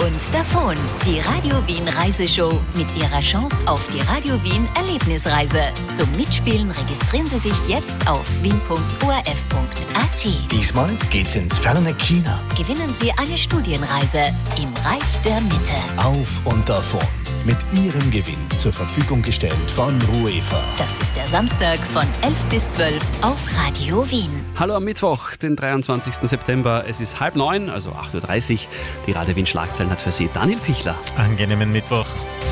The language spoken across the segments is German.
und davon. Die Radio Wien Reiseshow mit ihrer Chance auf die Radio Wien Erlebnisreise. Zum Mitspielen registrieren Sie sich jetzt auf wien.orf.at. Diesmal geht's ins ferne China. Gewinnen Sie eine Studienreise im Reich der Mitte. Auf und davon. Mit Ihrem Gewinn zur Verfügung gestellt von UEFA. Das ist der Samstag von 11 bis 12 auf Radio Wien. Hallo am Mittwoch, den 23. September. Es ist 8:30, also 8:30 Uhr. Die Radio Wien Schlagzeilen hat für Sie Daniel Pichler. Angenehmen Mittwoch.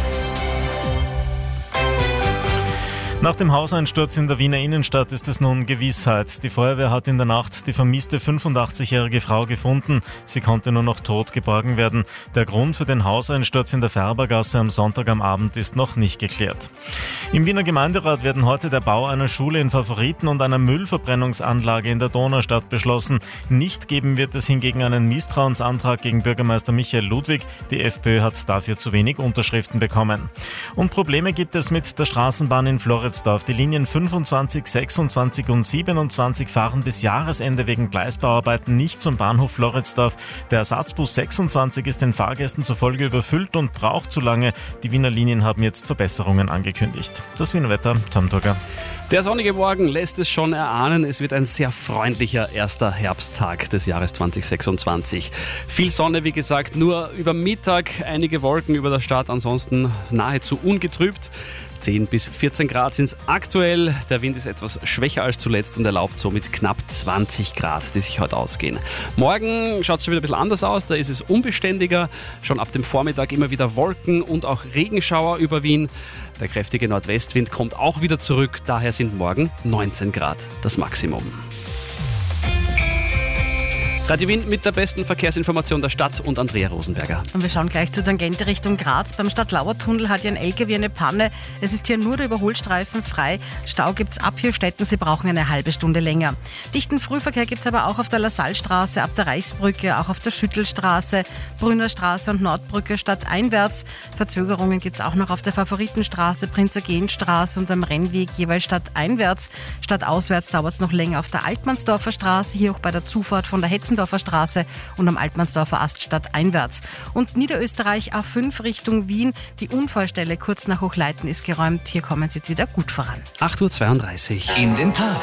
Nach dem Hauseinsturz in der Wiener Innenstadt ist es nun Gewissheit. Die Feuerwehr hat in der Nacht die vermisste 85-jährige Frau gefunden. Sie konnte nur noch tot geborgen werden. Der Grund für den Hauseinsturz in der Färbergasse am Sonntag am Abend ist noch nicht geklärt. Im Wiener Gemeinderat werden heute der Bau einer Schule in Favoriten und einer Müllverbrennungsanlage in der Donaustadt beschlossen. Nicht geben wird es hingegen einen Misstrauensantrag gegen Bürgermeister Michael Ludwig. Die FPÖ hat dafür zu wenig Unterschriften bekommen. Und Probleme gibt es mit der Straßenbahn in Floridsdorf. Die Linien 25, 26 und 27 fahren bis Jahresende wegen Gleisbauarbeiten nicht zum Bahnhof Floridsdorf. Der Ersatzbus 26 ist den Fahrgästen zufolge überfüllt und braucht zu lange. Die Wiener Linien haben jetzt Verbesserungen angekündigt. Das Wiener Wetter, Tom Turger. Der sonnige Morgen lässt es schon erahnen, es wird ein sehr freundlicher erster Herbsttag des Jahres 2026. Viel Sonne, wie gesagt, nur über Mittag einige Wolken über der Stadt, ansonsten nahezu ungetrübt. 10 bis 14 Grad sind es aktuell. Der Wind ist etwas schwächer als zuletzt und erlaubt somit knapp 20 Grad, die sich heute ausgehen. Morgen schaut es schon wieder ein bisschen anders aus, da ist es unbeständiger. Schon ab dem Vormittag immer wieder Wolken und auch Regenschauer über Wien. Der kräftige Nordwestwind kommt auch wieder zurück, daher sind morgen 19 Grad das Maximum. Radio Wien mit der besten Verkehrsinformation der Stadt und Andrea Rosenberger. Und wir schauen gleich zur Tangente Richtung Graz. Beim Stadtlauer-Tunnel hat ja ein LKW eine Panne. Es ist hier nur der Überholstreifen frei. Stau gibt's ab Hirstetten. Sie brauchen eine halbe Stunde länger. Dichten Frühverkehr gibt's aber auch auf der Lasallstraße, ab der Reichsbrücke, auch auf der Schüttelstraße, Brünnerstraße und Nordbrücke stadteinwärts. Verzögerungen gibt's auch noch auf der Favoritenstraße, Prinz-Eugen-Straße und am Rennweg jeweils stadteinwärts. Stadtauswärts dauert's noch länger auf der Altmannsdorfer Straße, hier auch bei der Zufahrt von der Hetzendorfer Straße und am Altmannsdorfer Ast stadteinwärts. Und Niederösterreich A5 Richtung Wien. Die Unfallstelle kurz nach Hochleiten ist geräumt. Hier kommen Sie jetzt wieder gut voran. 8:32 Uhr. In den Tag